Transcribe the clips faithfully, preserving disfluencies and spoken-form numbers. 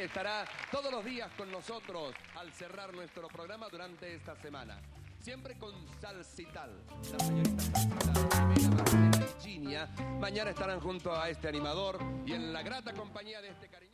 que estará todos los días con nosotros al cerrar nuestro programa durante esta semana. Siempre con Salsital. La señorita Salsital, Jimena, Marcela y Ginia, mañana estarán junto a este animador y en la grata compañía de este cariño.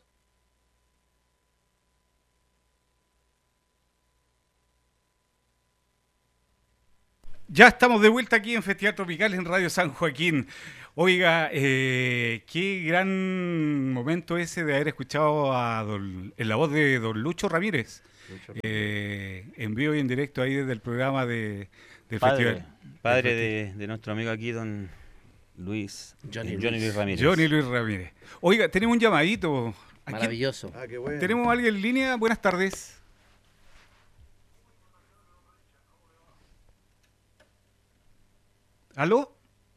Ya estamos de vuelta aquí en Festival Tropical en Radio San Joaquín. Oiga, eh, qué gran momento ese de haber escuchado a don, en la voz de don Lucho Ramírez, Lucho Ramírez. Eh, en vivo y en directo ahí desde el programa de, del padre, festival. Padre de, de nuestro amigo aquí, don Luis, Johnny, eh, Johnny Luis Ramírez. Johnny Luis Ramírez. Oiga, tenemos un llamadito. Maravilloso. Ah, qué bueno. Tenemos a alguien en línea. Buenas tardes. ¿Aló?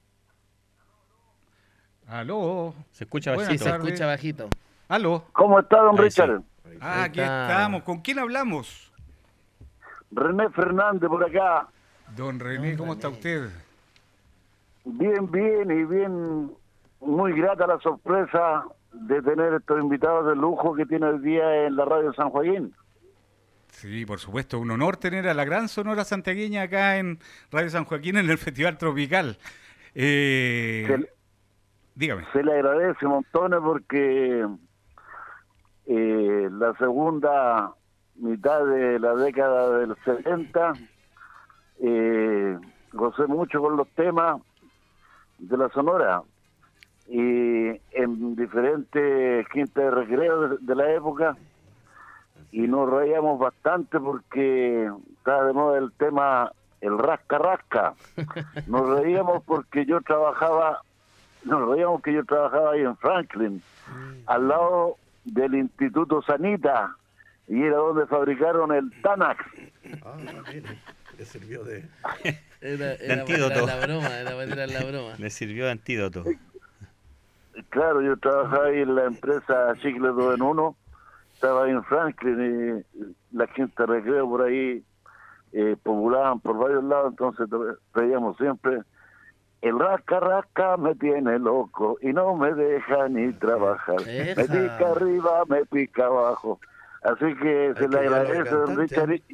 ¿Aló? Se escucha bajito. Sí, se escucha bajito. ¿Aló? ¿Cómo está, don Ahí Richard? Sí. Ah, aquí estamos. ¿Con quién hablamos? René Fernández por acá. Don René, ¿cómo está usted? Bien, bien y bien. Muy grata la sorpresa de tener estos invitados de lujo que tiene hoy día en la radio San Joaquín. Sí, por supuesto, un honor tener a la gran Sonora Santiagueña acá en Radio San Joaquín en el Festival Tropical. Eh, se, dígame. Se le agradece montones porque eh, la segunda mitad de la década del setenta eh, gocé mucho con los temas de la Sonora y en diferentes quintas de recreo de, de la época. Y nos reíamos bastante porque estaba de moda el tema el rasca rasca. Nos reíamos porque yo trabajaba, nos reíamos que yo trabajaba ahí en Franklin, al lado del Instituto Sanita, y era donde fabricaron el Tanax. Ah, mire, le sirvió de... Era, de era antídoto. La broma, era para la broma. Le sirvió de antídoto. Claro, yo trabajaba ahí en la empresa Chicle dos en uno. Estaba ahí en Franklin y la gente recreo por ahí eh, populaban por varios lados, entonces veíamos siempre el rasca rasca me tiene loco y no me deja ni trabajar. Eja. Me pica arriba, me pica abajo. Así que Hay se que le llevarlo de agradece, don cantante, Richard. ¿eh?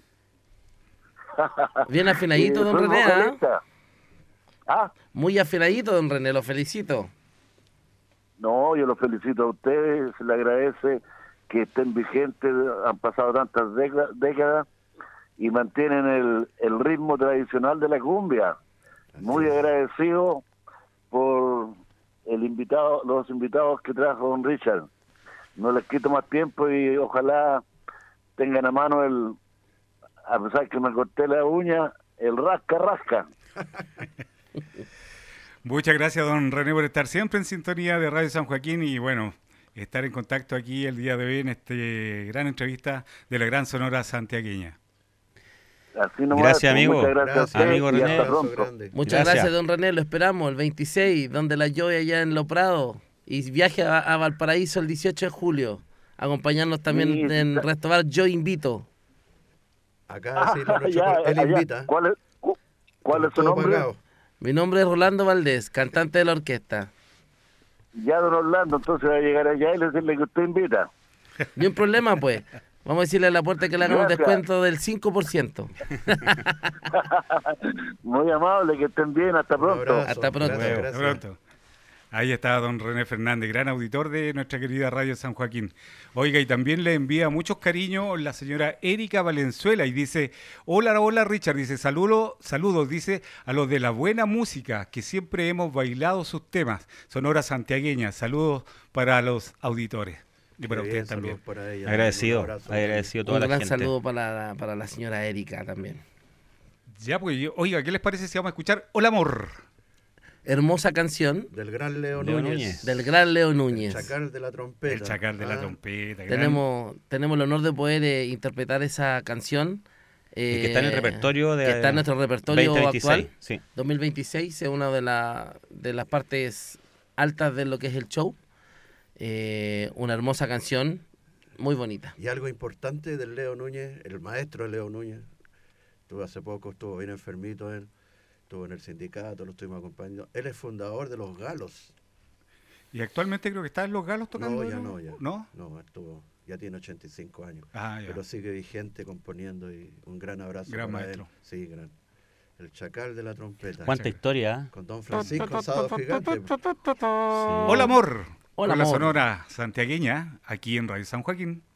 Bien afinadito, Eh, don soy René, ¿ah? vocalista. ¿Ah? Muy afinadito, don René, lo felicito. No, yo lo felicito a ustedes, se le agradece que estén vigentes, han pasado tantas décadas, décadas y mantienen el, el ritmo tradicional de la cumbia. Muy agradecido por el invitado, los invitados que trajo don Richard. No les quito más tiempo y ojalá tengan a mano el, a pesar que me corté la uña, el rasca rasca. Muchas gracias, don René, por estar siempre en sintonía de Radio San Joaquín y bueno, estar en contacto aquí el día de hoy en esta gran entrevista de la gran Sonora Santiagueña. Así nomás, Gracias, pues, amigo. Muchas gracias, Gracias, a ustedes amigo y René. hasta pronto. Muchas gracias. gracias, don René, lo esperamos el veintiséis, donde la lluvia allá en Lo Prado, y viaje a, a Valparaíso el dieciocho de julio. Acompañarnos también Sí, en está... Restobar Yo Invito. Acá sí, lo nuestro, ya, él allá. invita. ¿Cuál es, cu- cuál es su Todo nombre? pagado. Mi nombre es Rolando Valdés, cantante de la orquesta. Ya, don Orlando, entonces va a llegar allá y decirle que usted invita. Ni un problema, pues. Vamos a decirle a la puerta que le hagan un Gracias. descuento del cinco por ciento. Muy amable, que estén bien, hasta Un pronto. abrazo. Hasta pronto. Gracias, Hasta gracias. pronto. Ahí está don René Fernández, gran auditor de nuestra querida Radio San Joaquín. Oiga, y también le envía muchos cariños la señora Erika Valenzuela y dice, hola, hola Richard, dice, saludo, saludos, dice, a los de la buena música, que siempre hemos bailado sus temas, Sonora Santiagueña, saludos para los auditores y para Qué ustedes bien, también. saludos para ella. Agradecido, Un abrazo. agradecido a toda Un la gran gente. saludo para la, para la señora Erika también. Ya, pues, yo- oiga, ¿qué les parece si vamos a escuchar Hola Amor? Hermosa canción Del gran Leo, Leo Núñez. Núñez. del gran Leo El Núñez. chacal de la trompeta. El chacal de la Ah, trompeta. gran- Tenemos, tenemos el honor de poder eh, interpretar esa canción. Y que está en el eh, repertorio de que está en nuestro repertorio veinte veintiséis, actual. sí. dos mil veintiséis es una de, la, de las partes altas de lo que es el show. Eh, una hermosa canción, muy bonita. Y algo importante del Leo Núñez, el maestro Leo Núñez. Estuvo hace poco, estuvo bien enfermito él. Estuvo en el sindicato, lo estuvimos acompañando. Él es fundador de Los Galos. Y actualmente creo que está en Los Galos tocando. No, ya no, ya. ¿No? No, estuvo, ya tiene ochenta y cinco años, Ah, ya. pero sigue vigente componiendo y un gran abrazo Gran para maestro. él. Sí, gran. El chacal de la trompeta. Cuánta historia, ¿eh? Con don Francisco Sábado Gigante. Hola, amor. Hola, Con la amor. Sonora santiagueña, aquí en Radio San Joaquín.